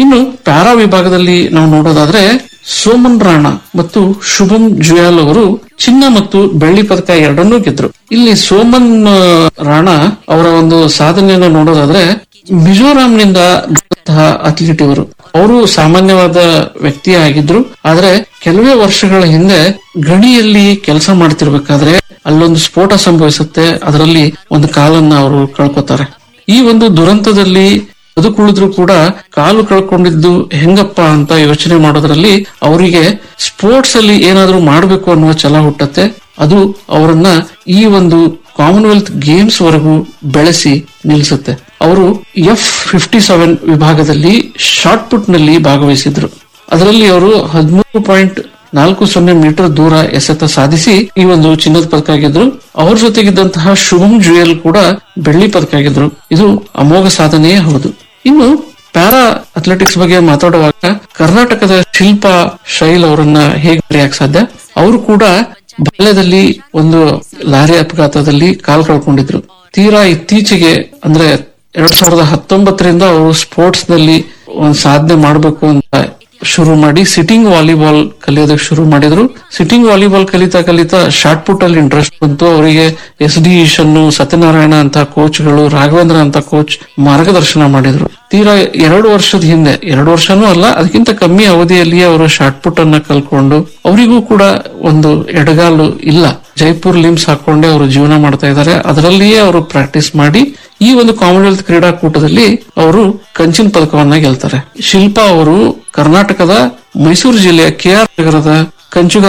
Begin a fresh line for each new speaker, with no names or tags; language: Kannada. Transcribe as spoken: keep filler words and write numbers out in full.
ಇನ್ನು ಪ್ಯಾರಾ ವಿಭಾಗದಲ್ಲಿ ನಾವು ನೋಡೋದಾದ್ರೆ ಸೋಮನ್ ರಾಣಾ ಮತ್ತು ಶುಭಂ ಜುಯಾಲ್ ಅವರು ಚಿನ್ನ ಮತ್ತು ಬೆಳ್ಳಿ ಪದಕ ಎರಡನ್ನೂ ಗೆದ್ರು. ಇಲ್ಲಿ ಸೋಮನ್ ರಾಣಾ ಅವರ ಒಂದು ಸಾಧನೆಯನ್ನು ನೋಡೋದಾದ್ರೆ ಮಿಜೋರಾಂನಿಂದ ಅಥ್ಲೀಟ್ ಇವರು. ಅವರು ಸಾಮಾನ್ಯವಾದ ವ್ಯಕ್ತಿ ಆಗಿದ್ರು. ಆದ್ರೆ ಕೆಲವೇ ವರ್ಷಗಳ ಹಿಂದೆ ಗಣಿಯಲ್ಲಿ ಕೆಲಸ ಮಾಡ್ತಿರ್ಬೇಕಾದ್ರೆ ಅಲ್ಲೊಂದು ಸ್ಫೋಟ ಸಂಭವಿಸುತ್ತೆ. ಅದರಲ್ಲಿ ಒಂದು ಕಾಲನ್ನ ಅವರು ಕಳ್ಕೊತಾರೆ. ಈ ಒಂದು ದುರಂತದಲ್ಲಿ ಬದುಕುಳಿದ್ರು ಕೂಡ ಕಾಲು ಕಳ್ಕೊಂಡಿದ್ದು ಹೆಂಗಪ್ಪ ಅಂತ ಯೋಚನೆ ಮಾಡೋದ್ರಲ್ಲಿ ಅವರಿಗೆ ಸ್ಪೋರ್ಟ್ಸ್ ಅಲ್ಲಿ ಏನಾದ್ರೂ ಮಾಡ್ಬೇಕು ಅನ್ನುವ ಛಲ ಹುಟ್ಟತ್ತೆ. ಅದು ಅವರನ್ನ ಈ ಒಂದು ಕಾಮನ್ವೆಲ್ತ್ ಗೇಮ್ಸ್ ವರೆಗೂ ಬೆಳೆಸಿ ನಿಲ್ಲಿಸುತ್ತೆ. ಅವರು ಎಫ್ ಫಿಫ್ಟಿ ಸೆವೆನ್ ವಿಭಾಗದಲ್ಲಿ ಶಾರ್ಟ್ ಪುಟ್ ನಲ್ಲಿ ಭಾಗವಹಿಸಿದ್ರು. ಅದರಲ್ಲಿ ಅವರು ಹದಿಮೂರು ಪಾಯಿಂಟ್ ನಾಲ್ಕು ಸೊನ್ನೆ ಮೀಟರ್ ದೂರ ಎಸೆತ ಸಾಧಿಸಿ ಈ ಒಂದು ಚಿನ್ನದ ಪದಕ ಗೆದ್ರು. ಅವ್ರ ಜೊತೆಗಿದ್ದಂತಹ ಶುಭಂ ಜುಯಲ್ ಕೂಡ ಬೆಳ್ಳಿ ಪದಕ ಗೆದ್ರು. ಇದು ಅಮೋಘ ಸಾಧನೆಯೇ ಹೌದು. ಇನ್ನು ಪ್ಯಾರಾ ಅಥ್ಲೆಟಿಕ್ಸ್ ಬಗ್ಗೆ ಮಾತಾಡುವಾಗ ಕರ್ನಾಟಕದ ಶಿಲ್ಪಾ ಶೈಲ್ ಅವರನ್ನ ಹೇಗೆ ಮರೆಯಕ್ ಸಾಧ್ಯ? ಅವರು ಕೂಡ ಬಾಲ್ಯದಲ್ಲಿ ಒಂದು ಲಾರಿ ಅಪಘಾತದಲ್ಲಿ ಕಾಲ್ ಕಳ್ಕೊಂಡಿದ್ರು. ತೀರಾ ಇತ್ತೀಚೆಗೆ ಅಂದ್ರೆ ಎರಡ್ ಸಾವಿರದ ಹತ್ತೊಂಬತ್ತರಿಂದ ಅವರು ಸ್ಪೋರ್ಟ್ಸ್ ನಲ್ಲಿ ಒಂದು ಸಾಧನೆ ಮಾಡಬೇಕು ಅಂತ ಶುರು ಮಾಡಿ ಸಿಟ್ಟಿಂಗ್ ವಾಲಿಬಾಲ್ ಕಲಿಯೋದಕ್ಕೆ ಶುರು ಮಾಡಿದ್ರು. ಸಿಟ್ಟಿಂಗ್ ವಾಲಿಬಾಲ್ ಕಲಿತಾ ಕಲಿತಾ ಶಾರ್ಟ್ ಪುಟ್ ಅಲ್ಲಿ ಇಂಟ್ರೆಸ್ಟ್ ಬಂತು ಅವರಿಗೆ. ಎಸ್ ಡಿ ಈಶನ್, ಸತ್ಯನಾರಾಯಣ ಅಂತ ಕೋಚ್ಗಳು, ರಾಘವೇಂದ್ರ ಅಂತ ಕೋಚ್ ಮಾರ್ಗದರ್ಶನ ಮಾಡಿದ್ರು. ತೀರಾ ಎರಡು ವರ್ಷದ ಹಿಂದೆ, ಎರಡು ವರ್ಷನೂ ಅಲ್ಲ ಅದಕ್ಕಿಂತ ಕಮ್ಮಿ ಅವಧಿಯಲ್ಲಿಯೇ ಅವರು ಶಾರ್ಟ್ ಪುಟ್ ಅನ್ನ ಕಲ್ಕೊಂಡು ಅವರಿಗೂ ಕೂಡ ಒಂದು ಎಡಗಾಲು ಇಲ್ಲ, ಜೈಪುರ್ ಲಿಮ್ಸ್ ಹಾಕೊಂಡೆ ಅವರು ಜೀವನ ಮಾಡ್ತಾ ಇದ್ದಾರೆ. ಅದರಲ್ಲಿಯೇ ಅವರು ಪ್ರಾಕ್ಟೀಸ್ ಮಾಡಿ ಈ ಒಂದು ಕಾಮನ್ವೆಲ್ತ್ ಕ್ರೀಡಾಕೂಟದಲ್ಲಿ ಅವರು ಕಂಚಿನ ಪದಕವನ್ನ ಗೆಲ್ತಾರೆ. ಶಿಲ್ಪಾ ಅವರು ಕರ್ನಾಟಕದ ಮೈಸೂರು ಜಿಲ್ಲೆಯ ಕೆ ಆರ್ ನಗರದ ಕಂಚುಗ